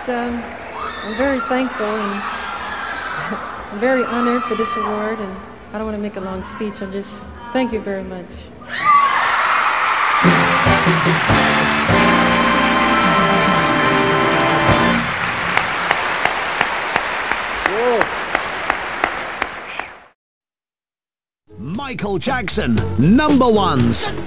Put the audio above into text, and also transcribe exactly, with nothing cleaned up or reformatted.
um, I'm very thankful and I'm very honored for this award, and I don't want to make a long speech. I'm just, thank you very much. Michael Jackson, number ones.